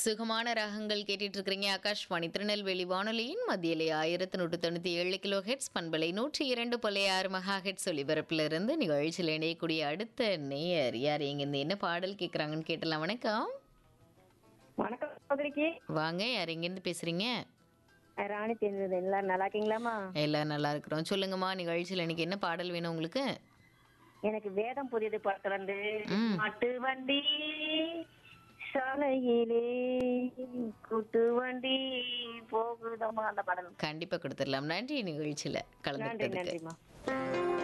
சுகமான ராகங்கள் கேட்டுட்டு இருக்கிறீங்க. ஆகாஷ்வாணி திருநெல்வேலி வானொலியின் மத்தியிலே 1197 கிலோ ஹெட்ஸ் பண்பலை 102.6 மெகா ஹெட்ஸ் ஒலிபரப்பிலிருந்து நிகழ்ச்சியில் இணையக்கூடிய அடுத்த நேயர் யார், எங்கிருந்து என்ன பாடல் கேட்குறாங்கன்னு கேட்டலாம். வணக்கம். வணக்கம் சகோதரிக்கு. வாங்க, யார் எங்கேருந்து பேசுறீங்க? ராணி தெரிஞ்சது எல்லாரும் நல்லா இருக்கீங்களாமா? எல்லாம் நல்லா இருக்கிறோம். சொல்லுங்கம்மா, நிகழ்ச்சியில் இன்னைக்கு என்ன பாடல் வேணும் உங்களுக்கு? எனக்கு வேதம் புரியுது படத்துல இருந்து ம். மாட்டு வண்டி சாலையிலே கூட்டு வண்டி போகுதமா அந்த படம். கண்டிப்பா கொடுத்துடலாம். நன்றி நிகழ்ச்சியில் நன்றி கலந்துக்கிட்டதுக்கு. நன்றிமா.